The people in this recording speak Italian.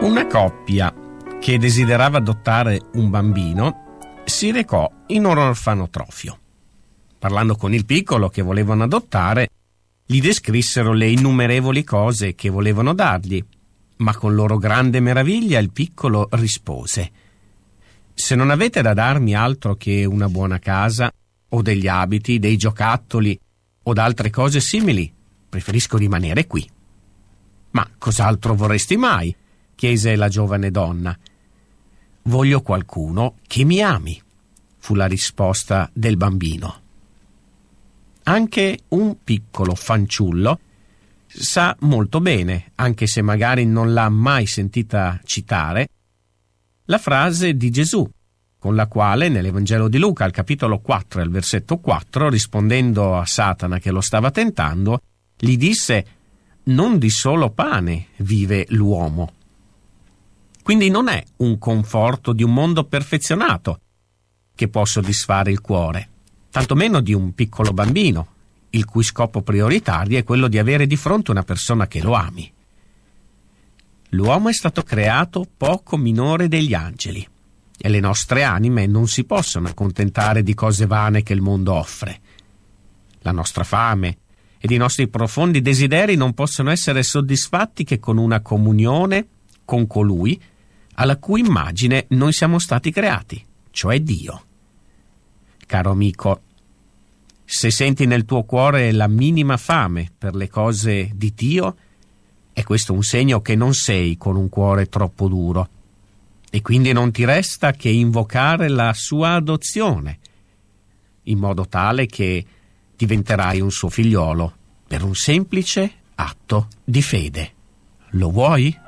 Una coppia che desiderava adottare un bambino si recò in un orfanotrofio. Parlando con il piccolo che volevano adottare, gli descrissero le innumerevoli cose che volevano dargli, ma con loro grande meraviglia il piccolo rispose: «Se non avete da darmi altro che una buona casa, o degli abiti, dei giocattoli, o d'altre cose simili, preferisco rimanere qui». «Ma cos'altro vorresti mai?» chiese la giovane donna. «Voglio qualcuno che mi ami», fu la risposta del bambino. Anche un piccolo fanciullo sa molto bene, anche se magari non l'ha mai sentita citare, la frase di Gesù, con la quale nell'Evangelo di Luca, al capitolo 4 e al versetto 4, rispondendo a Satana che lo stava tentando, gli disse: «Non di solo pane vive l'uomo». Quindi non è un conforto di un mondo perfezionato che può soddisfare il cuore, tantomeno di un piccolo bambino, il cui scopo prioritario è quello di avere di fronte una persona che lo ami. L'uomo è stato creato poco minore degli angeli e le nostre anime non si possono accontentare di cose vane che il mondo offre. La nostra fame ed i nostri profondi desideri non possono essere soddisfatti che con una comunione con colui alla cui immagine noi siamo stati creati, cioè Dio. Caro amico, se senti nel tuo cuore la minima fame per le cose di Dio, è questo un segno che non sei con un cuore troppo duro, e quindi non ti resta che invocare la sua adozione, in modo tale che diventerai un suo figliolo per un semplice atto di fede. Lo vuoi?